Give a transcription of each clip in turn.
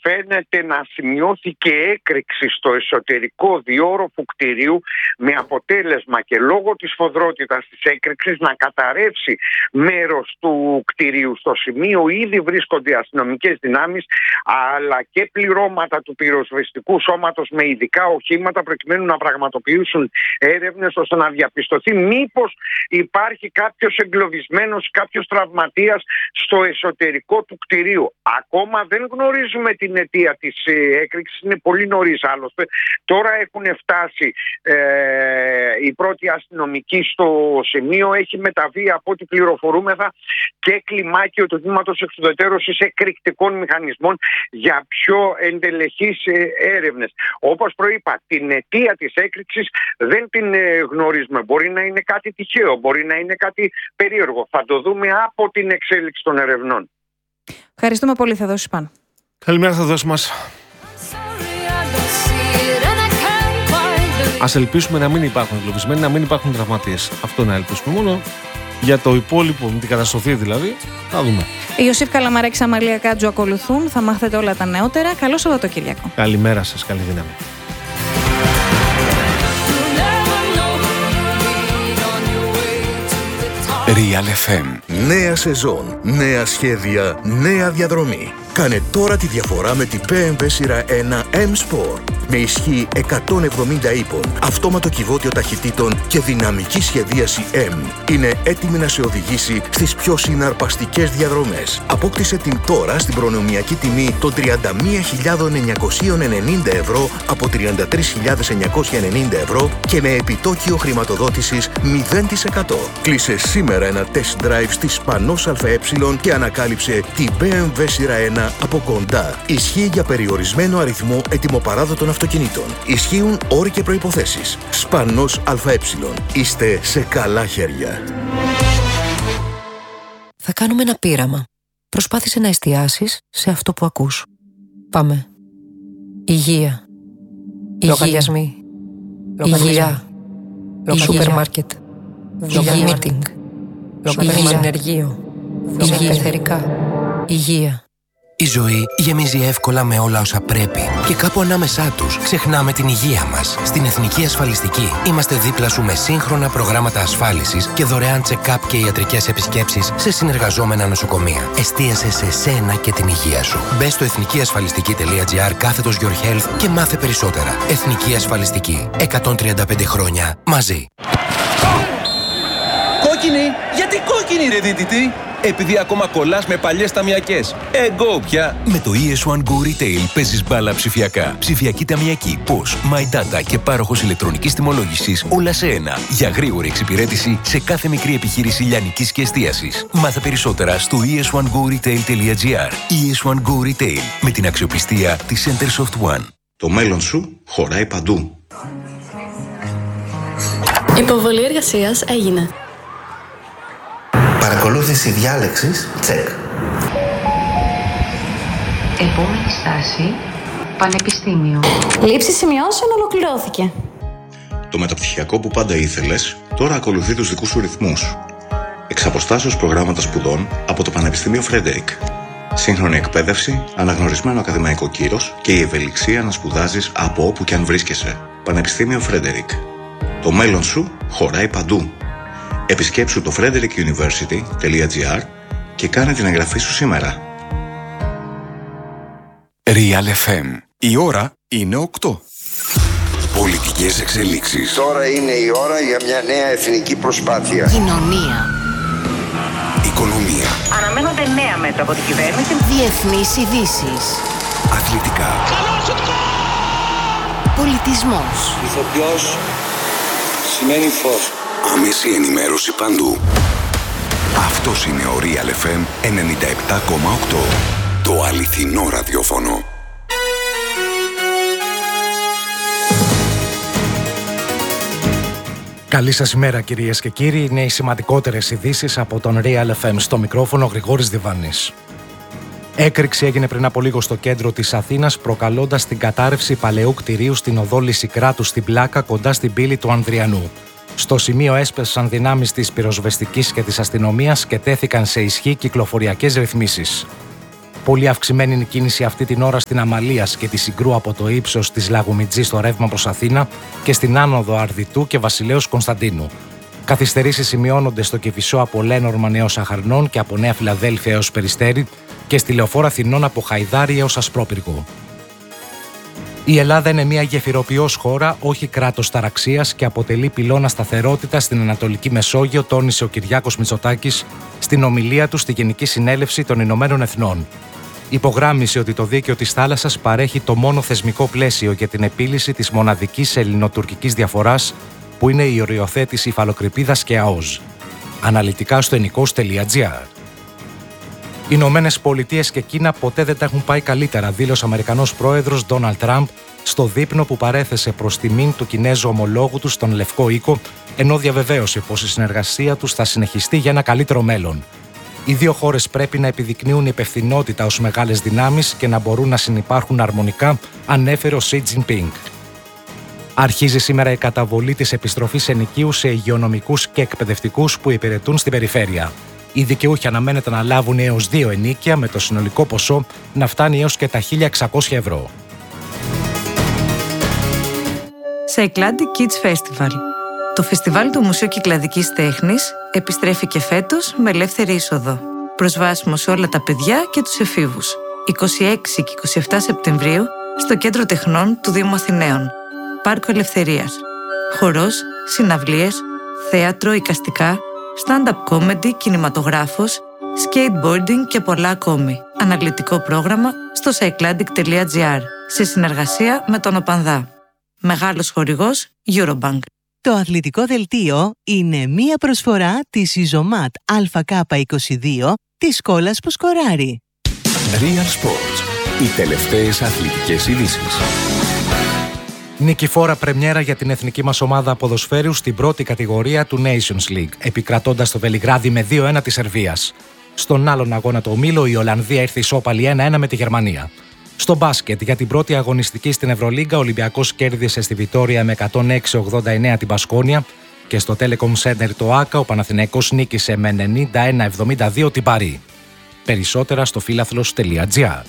φαίνεται να σημειώθηκε έκρηξη στο εσωτερικό διόροφο κτηρίου, με αποτέλεσμα και λόγω της σφοδρότητας της έκρηξης να καταρρεύσει μέρος του κτηρίου. Στο σημείο ήδη βρίσκονται αστυνομικές δυνάμεις αλλά και πληρώματα του πυροσβεστικού σώματος με ειδικά οχήματα, προκειμένου να πραγματοποιήσουν έρευνες ώστε να διαπιστωθεί μήπως υπάρχει κάποιος εγκλωβισμένος, κάποιος τραυματίας στο εσωτερικό του κτηρίου. Ακόμα δεν γνωρίζουμε την αιτία της έκρηξης, είναι πολύ νωρίς άλλωστε. Τώρα έχουν φτάσει οι πρώτοι αστυνομικοί στο σημείο, έχει μεταβεί από ό,τι πληροφορούμεθα και κλιμάκιο του τμήματος εξουδετερώσης εκρηκτικών μηχανισμών για πιο εντελεχείς έρευνες. Όπως προείπα, την αιτία της έκρηξης δεν την γνωρίζουμε. Μπορεί να είναι κάτι τυχαίο, μπορεί να είναι κάτι περίεργο. Θα το δούμε από την εξέλιξη των ερευνών. Ευχαριστούμε πολύ, Θεοδόση Πάνου. Καλημέρα, Θεοδόση μας. Ας ελπίσουμε να μην υπάρχουν εγκλωβισμένοι, να μην υπάρχουν τραυματίες. Αυτό να ελπίσουμε μόνο. Για το υπόλοιπο, με την καταστροφή δηλαδή, θα δούμε. Η Ιωσήφ Καλαμαράκης, Αμαλία Κάτζου ακολουθούν. Θα μάθετε όλα τα νεότερα. Καλό Σαββατοκύριακο. Καλημέρα σας, καλή δύναμη. Real FM. Νέα σεζόν, νέα σχέδια, νέα διαδρομή. Κάνε τώρα τη διαφορά με την BMW σειρά 1 M-Sport. Με ισχύ 170 ύπων, αυτόματο κυβότιο ταχυτήτων και δυναμική σχεδίαση M. Είναι έτοιμη να σε οδηγήσει στις πιο συναρπαστικές διαδρομές. Απόκτησε την τώρα στην προνομιακή τιμή των 31.990 ευρώ από 33.990 ευρώ και με επιτόκιο χρηματοδότησης 0%. Κλείσε σήμερα ένα test drive στη Σπανός ΑΕ και ανακάλυψε την BMW σειρά 1 από κοντά. Ισχύει για περιορισμένο αριθμό ετοιμοπαράδοτων αυτοκινήτων. Ισχύουν όροι και προϋποθέσεις. Σπανός ΑΕ. Είστε σε καλά χέρια. Θα κάνουμε ένα πείραμα. Προσπάθησε να εστιάσεις σε αυτό που ακούς. Πάμε. Υγεία. Λογαριασμοί. Υγεία. Σούπερ μάρκετ. Meeting. Ενεργείο. Πεθερικά. Υγεία. Η ζωή γεμίζει εύκολα με όλα όσα πρέπει. Και κάπου ανάμεσά τους ξεχνάμε την υγεία μας. Στην Εθνική Ασφαλιστική είμαστε δίπλα σου με σύγχρονα προγράμματα ασφάλισης και δωρεάν check-up και ιατρικές επισκέψεις σε συνεργαζόμενα νοσοκομεία. Εστίασε σε σένα και την υγεία σου. Μπες στο εθνικιασφαλιστική.gr/Your Health και μάθε περισσότερα. Εθνική Ασφαλιστική. 135 χρόνια μαζί. Κόκκινη! Γιατί κόκκινη, ρε δίτητη? Επειδή ακόμα κολλάς με παλιές ταμιακές. Go πια! Με το ES1 Go Retail παίζεις μπάλα ψηφιακά. Ψηφιακή ταμιακή, POS, My Data και πάροχος ηλεκτρονικής τιμολόγησης, όλα σε ένα. Για γρήγορη εξυπηρέτηση σε κάθε μικρή επιχείρηση λιανικής και εστίασης. Μάθε περισσότερα στο es1goretail.gr. ES1 Go Retail, με την αξιοπιστία της Centersoft One. Το μέλλον σου χωράει παντού. Υποβολή εργασίας έγινε. Παρακολούθηση διάλεξης, check. Επόμενη στάση, πανεπιστήμιο. Λήψη σημειώσεων ολοκληρώθηκε. Το μεταπτυχιακό που πάντα ήθελες, τώρα ακολουθεί τους δικούς σου ρυθμούς. Εξ αποστάσεως προγράμματα σπουδών από το Πανεπιστήμιο Φρέντερικ. Σύγχρονη εκπαίδευση, αναγνωρισμένο ακαδημαϊκό κύρος και η ευελιξία να σπουδάζεις από όπου και αν βρίσκεσαι. Πανεπιστήμιο Φρέντερικ. Το μέλλον σου χωράει παντού. Επισκέψου το frederickuniversity.gr και κάνε την εγγραφή σου σήμερα. Real FM. Η ώρα είναι 8. Πολιτικές εξελίξεις. Τώρα είναι η ώρα για μια νέα εθνική προσπάθεια. Κοινωνία. Οικονομία. Αναμένονται νέα μέτρα από την κυβέρνηση. Διεθνείς ειδήσεις. Αθλητικά. Πολιτισμός. Ηθοποιός σημαίνει φως. Άμεση ενημέρωση παντού. Αυτός είναι ο Real FM 97,8. Το αληθινό ραδιόφωνο. Καλή σας ημέρα, κυρίες και κύριοι. Είναι οι σημαντικότερες ειδήσεις από τον Real FM. Στο μικρόφωνο Γρηγόρης Διβανής. Έκρηξη έγινε πριν από λίγο στο κέντρο της Αθήνας, προκαλώντας την κατάρρευση παλαιού κτηρίου στην οδό Λυσικράτου στην Πλάκα, κοντά στην πύλη του Ανδριανού. Στο σημείο έσπεσαν δυνάμεις της πυροσβεστικής και της αστυνομίας και τέθηκαν σε ισχύ κυκλοφοριακές ρυθμίσεις. Πολύ αυξημένη είναι η κίνηση αυτή την ώρα στην Αμαλίας και τη Συγκρού από το ύψος της Λαγουμιτζή στο ρεύμα προς Αθήνα και στην άνοδο Αρδιτού και Βασιλέως Κωνσταντίνου. Καθυστερήσεις σημειώνονται στο Κηφισό από Λένορμαν έως Αχαρνών και από Νέα Φιλαδέλφια έως Περιστέρι και στη Λεωφόρο Αθηνών από Χαϊδάρι έως Ασπρόπυργο. Η Ελλάδα είναι μια γεφυροποιός χώρα, όχι κράτος ταραξίας και αποτελεί πυλώνα σταθερότητα στην Ανατολική Μεσόγειο, τόνισε ο Κυριάκος Μητσοτάκης στην ομιλία του στη Γενική Συνέλευση των Ηνωμένων Εθνών. Υπογράμμισε ότι το δίκαιο της θάλασσας παρέχει το μόνο θεσμικό πλαίσιο για την επίλυση της μοναδικής ελληνοτουρκικής διαφοράς, που είναι η οριοθέτηση υφαλοκρηπίδας και ΑΟΣ. Αναλυτικά στο ενικός.gr. Οι Ηνωμένες Πολιτείες και Κίνα ποτέ δεν τα έχουν πάει καλύτερα, δήλωσε ο Αμερικανός πρόεδρος Ντόναλντ Τραμπ στο δείπνο που παρέθεσε προς τιμήν του Κινέζου ομολόγου του στον Λευκό Οίκο, ενώ διαβεβαίωσε πως η συνεργασία τους θα συνεχιστεί για ένα καλύτερο μέλλον. Οι δύο χώρες πρέπει να επιδεικνύουν υπευθυνότητα ως μεγάλες δυνάμεις και να μπορούν να συνυπάρχουν αρμονικά, ανέφερε ο Σι Τζινπίνγκ. Αρχίζει σήμερα η καταβολή της επιστροφής ενοικίου σε υγειονομικούς και εκπαιδευτικούς που υπηρετούν στην περιφέρεια. Οι δικαιούχοι αναμένεται να λάβουν έως 2 ενοίκια, με το συνολικό ποσό να φτάνει έως και τα 1.600 ευρώ. Cycladic Kids Festival. Το φεστιβάλ του Μουσείου Κυκλαδικής Τέχνης επιστρέφει και φέτος με ελεύθερη είσοδο. Προσβάσιμο σε όλα τα παιδιά και τους εφήβους. 26 και 27 Σεπτεμβρίου στο Κέντρο Τεχνών του Δήμου Αθηναίων. Πάρκο Ελευθερίας. Χορός, συναυλίες, θέατρο, εικαστικά, stand-up comedy, κινηματογράφος, skateboarding και πολλά ακόμη. Αναλυτικό πρόγραμμα στο cycladic.gr σε συνεργασία με τον ΟΠΑΝΔΑ. Μεγάλος χορηγός Eurobank. Το αθλητικό δελτίο είναι μία προσφορά της Ιζωμάτ ΑΚ22 της κόλλας που σκοράρει. Real Sports. Οι τελευταίες αθλητικές ειδήσεις. Νικηφόρα πρεμιέρα για την εθνική μας ομάδα ποδοσφαίρου στην πρώτη κατηγορία του Nations League, επικρατώντας το Βελιγράδι με 2-1 της Σερβίας. Στον άλλον αγώνα του ομίλου, η Ολλανδία ήρθε ισόπαλη 1-1 με τη Γερμανία. Στο μπάσκετ, για την πρώτη αγωνιστική στην Ευρωλίγκα, ο Ολυμπιακός κέρδισε στη Βιτόρια με 106-89 την Μπασκόνια και στο Telecom Center το ΆΚΑ ο Παναθηναϊκός νίκησε με 91-72 την Παρί. Περισσότερα στο φίλαθλος.gr.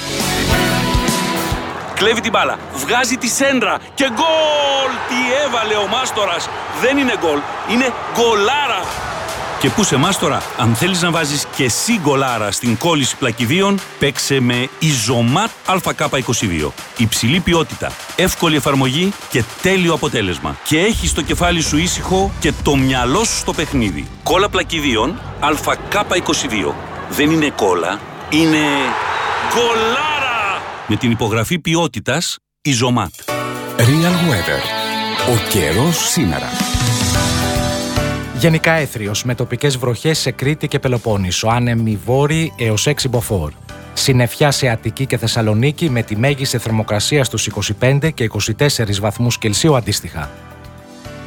Κλέβει την μπάλα, βγάζει τη σέντρα και γκολ! Τι έβαλε ο Μάστορας! Δεν είναι γκολ, είναι γκολάρα! Και πού σε Μάστορα, αν θέλεις να βάζεις και εσύ γκολάρα στην κόλληση πλακιδίων, παίξε με Ιζωμάτ ΑΚ22. Υψηλή ποιότητα, εύκολη εφαρμογή και τέλειο αποτέλεσμα. Και έχεις το κεφάλι σου ήσυχο και το μυαλό σου στο παιχνίδι. Κόλλα πλακιδίων ΑΚ22. Δεν είναι κόλλα, είναι γκολάρα! Με την υπογραφή ποιότητας Ιζωμάτ. Real Weather. Ο καιρός σήμερα. Γενικά έθριος με τοπικές βροχές σε Κρήτη και Πελοπόννησο, άνεμοι βόρειοι έως 6 μποφόρ. Συννεφιά σε Αττική και Θεσσαλονίκη με τη μέγιστη θερμοκρασία στους 25 και 24 βαθμούς Κελσίου αντίστοιχα.